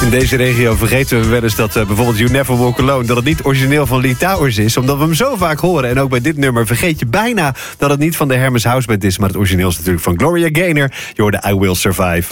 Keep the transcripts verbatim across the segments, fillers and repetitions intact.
In deze regio vergeten we wel eens dat uh, bijvoorbeeld You Never Walk Alone... dat het niet origineel van Lee Towers is, omdat we hem zo vaak horen. En ook bij dit nummer vergeet je bijna dat het niet van de Hermes House Band is... maar het origineel is natuurlijk van Gloria Gaynor. Je hoorde I Will Survive.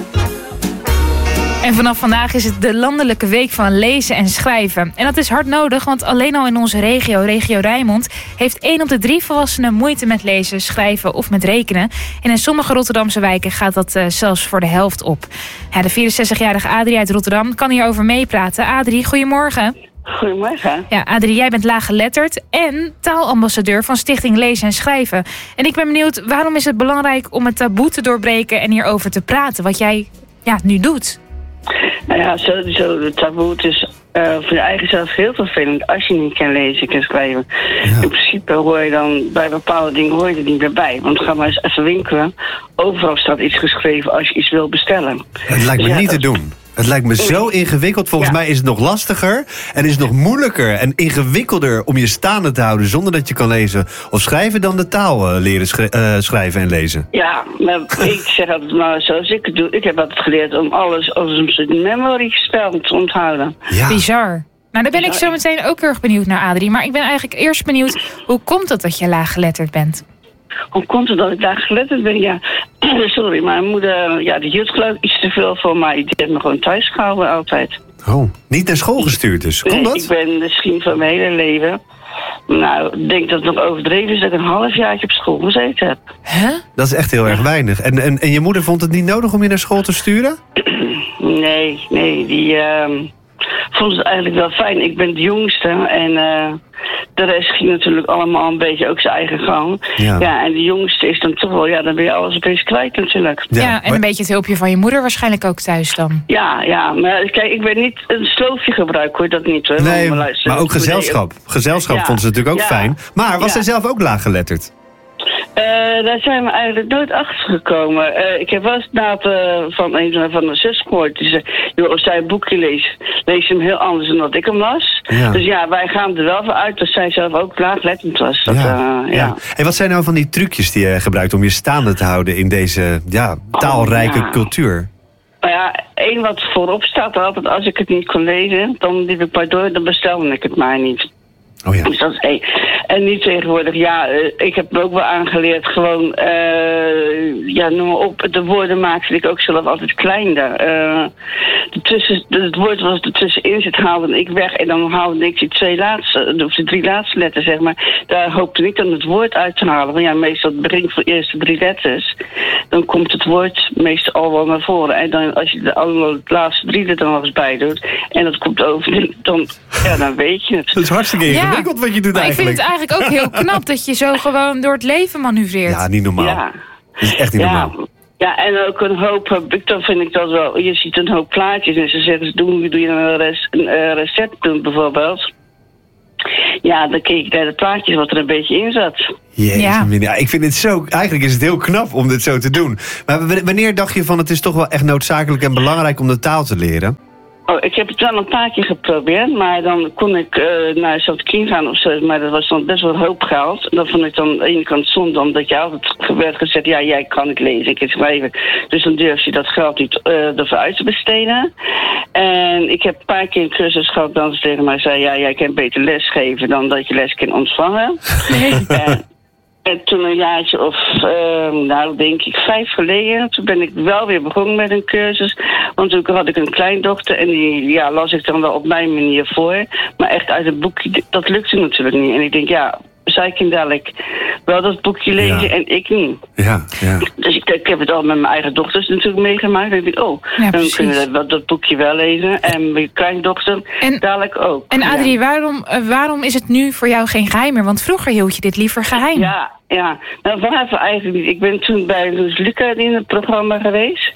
En vanaf vandaag is het de landelijke week van lezen en schrijven. En dat is hard nodig, want alleen al in onze regio, regio Rijnmond... heeft één op de drie volwassenen moeite met lezen, schrijven of met rekenen. En in sommige Rotterdamse wijken gaat dat uh, zelfs voor de helft op. Ja, de vierenzestigjarige Adrie uit Rotterdam kan hierover meepraten. Adrie, goedemorgen. Goedemorgen. Ja, Adrie, jij bent laaggeletterd en taalambassadeur van Stichting Lezen en Schrijven. En ik ben benieuwd, waarom is het belangrijk om het taboe te doorbreken... en hierover te praten, wat jij ja, nu doet? Nou ja, sowieso, het taboe, het is uh, voor je eigen zelf heel vervelend als je niet kan lezen en kan schrijven. Ja. In principe hoor je dan bij bepaalde dingen hoor je er niet meer bij. Want ga maar eens even winkelen. Overal staat iets geschreven als je iets wil bestellen. Het lijkt me dus niet ja, te doen. Het lijkt me zo ingewikkeld. Volgens ja. mij is het nog lastiger en is het nog moeilijker en ingewikkelder om je staande te houden zonder dat je kan lezen of schrijven dan de taal uh, leren schri- uh, schrijven en lezen. Ja, maar ik zeg altijd maar zoals ik het doe. Ik heb altijd geleerd om alles als een memory spel te onthouden. Ja. Bizar. Nou, daar ben ik zo meteen ook heel erg benieuwd naar, Adrie. Maar ik ben eigenlijk eerst benieuwd, hoe komt het dat je laaggeletterd bent? Hoe komt het dat ik daar geletterd ben? Ja, sorry, mijn moeder, ja, die hield geloof ik iets te veel voor mij. Die heeft me gewoon thuis gehouden altijd. Oh, niet naar school gestuurd dus? Komt dat? Ik ben misschien van mijn hele leven... Nou, ik denk dat het nog overdreven is dat ik een halfjaartje op school gezeten heb. Huh? Dat is echt heel erg weinig. En, en, en je moeder vond het niet nodig om je naar school te sturen? Nee, nee, die uh, vond het eigenlijk wel fijn. Ik ben de jongste en... Uh, de rest ging natuurlijk allemaal een beetje ook zijn eigen gang. Ja. ja, en de jongste is dan toch wel, ja, dan ben je alles een beetje kwijt natuurlijk. Ja, ja, en een beetje het hulpje van je moeder waarschijnlijk ook thuis dan. Ja, ja, maar kijk, ik ben niet een sloofje gebruik, hoor, dat niet. Hoor, nee, maar, maar ook gezelschap. Gezelschap ja. vond ze natuurlijk ook ja. fijn. Maar was ja. zij zelf ook laaggeletterd? Uh, daar zijn we eigenlijk nooit achter gekomen. Uh, ik heb wel eens na uh, van een van mijn zus gehoord. Die zei, joh, als zij een boekje leest, leest ze hem heel anders dan dat ik hem las. Ja. Dus ja, wij gaan er wel van uit dat zij zelf ook laaggeletterd was. Dat, ja. Uh, ja. Ja. En wat zijn nou van die trucjes die je gebruikt om je staande te houden in deze ja, taalrijke oh, ja. cultuur? Nou ja, één wat voorop staat altijd, als ik het niet kon lezen, dan liep ik maar door, dan bestelde ik het maar niet. Oh ja. Dus dat is één. En nu tegenwoordig, ja, uh, ik heb me ook wel aangeleerd gewoon, uh, ja, noem maar op, de woorden maakte ik ook zelf altijd kleiner. Uh, de tussen, de, het woord wat er tussenin zit, haalde ik weg en dan haalde ik die twee laatste, of de drie laatste letters, zeg maar. Daar hoopte ik dan het woord uit te halen. Want ja, meestal het begin van de eerste drie letters, dan komt het woord meestal al wel naar voren. En dan, als je de allerlaatste drie er dan nog eens bij doet, en dat komt over, dan, ja, dan weet je het. Dat is hartstikke ingewikkeld ja. wat je doet maar eigenlijk. Ik vind het eigenlijk ook heel knap dat je zo gewoon door het leven manoeuvreert. Ja, niet normaal. Ja. Dat is echt niet ja. normaal. Ja, en ook een hoop, dan vind ik dat wel, je ziet een hoop plaatjes en ze zeggen, doe, doe je een, res, een uh, recept doen bijvoorbeeld. Ja, dan keek ik naar de plaatjes wat er een beetje in zat. Jezus, ja. ja, ik vind het zo, eigenlijk is het heel knap om dit zo te doen. Maar wanneer dacht je van het is toch wel echt noodzakelijk en belangrijk om de taal te leren? Oh, ik heb het wel een paar keer geprobeerd, maar dan kon ik uh, naar Zuid-Kien gaan of zo, maar dat was dan best wel een hoop geld. Dat vond ik dan aan de ene kant zonde, omdat je altijd werd gezegd, ja, jij kan het lezen, ik kan schrijven. Dus dan durf je dat geld niet uh, ervoor uit te besteden. En ik heb een paar keer een cursus gehad dat ze tegen mij zei, ja, jij kan beter lesgeven dan dat je les kan ontvangen. en, En toen een jaartje of, uh, nou denk ik, vijf geleden, toen ben ik wel weer begonnen met een cursus. Want toen had ik een kleindochter en die ja, las ik dan wel op mijn manier voor. Maar echt uit het boekje, dat lukte natuurlijk niet. En ik denk, ja, zij kan dadelijk wel dat boekje lezen ja. en ik niet. Ja, ja. Dus ik, ik heb het al met mijn eigen dochters natuurlijk meegemaakt. En ik denk, oh, ja, dan kunnen we dat boekje wel lezen. En mijn kleindochter en, dadelijk ook. En Adrie, ja. waarom, uh, waarom is het nu voor jou geen geheim meer? Want vroeger hield je dit liever geheim. Ja, ja. Nou, vanaf eigenlijk niet. Ik ben toen bij Loes Luca in het programma geweest.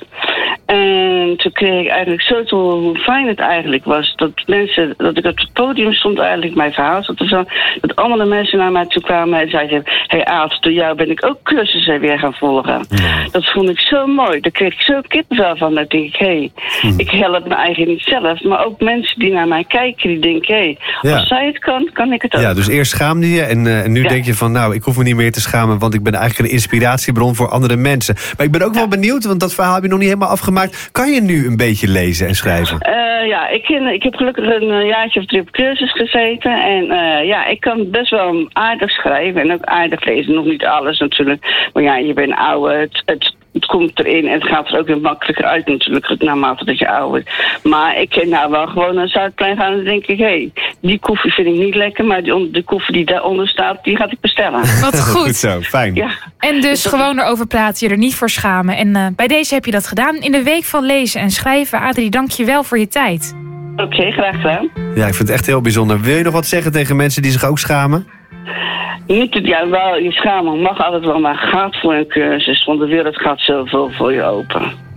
En toen kreeg ik eigenlijk zo te horen hoe fijn het eigenlijk was. Dat mensen, dat ik op het podium stond eigenlijk mijn verhaal zat te zo. Dat allemaal de mensen naar mij toe kwamen en zeiden, hé hey, Aad, door jou ben ik ook cursussen weer gaan volgen. Ja. Dat vond ik zo mooi. Daar kreeg ik zo kippenvel van. Dat denk ik, hé, hey, hm. ik help me eigenlijk niet zelf. Maar ook mensen die naar mij kijken, die denken, hé, hey, ja. als zij het kan, kan ik het ook. Ja, dus eerst schaamde je en, uh, en nu ja. denk je van, nou, ik hoef me niet meer te schamen, want ik ben eigenlijk een inspiratiebron voor andere mensen. Maar ik ben ook ja. wel benieuwd, want dat verhaal heb je nog niet helemaal afgemaakt. Kan je nu een beetje lezen en schrijven? Uh, ja, ik, ik heb gelukkig een jaartje of drie op cursus gezeten. En uh, ja, ik kan best wel aardig schrijven en ook aardig lezen. Nog niet alles natuurlijk. Maar ja, je bent ouder. Het, het, het komt erin en het gaat er ook weer makkelijker uit natuurlijk, naarmate dat je ouder wordt. Maar ik kan nou wel gewoon naar Zuidplein gaan en denk ik, hé, hey, die koffie vind ik niet lekker, maar die, de koffie die daaronder staat, die ga ik bestellen. Wat goed. Goed zo, fijn. Ja. En dus gewoon erover praten, je er niet voor schamen. En uh, bij deze heb je dat gedaan in de Week van Lezen en Schrijven. Adrie, dank je wel voor je tijd. Oké, okay, graag gedaan. Ja, ik vind het echt heel bijzonder. Wil je nog wat zeggen tegen mensen die zich ook schamen? Niet het, ja, wel, je schamen mag altijd wel, maar gaat voor een cursus, want de wereld gaat zoveel voor je open.